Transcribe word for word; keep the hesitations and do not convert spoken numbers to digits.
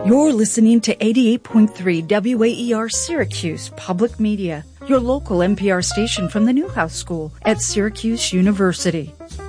You're listening to eighty-eight point three W A E R Syracuse Public Media, your local N P R station from the Newhouse School at Syracuse University.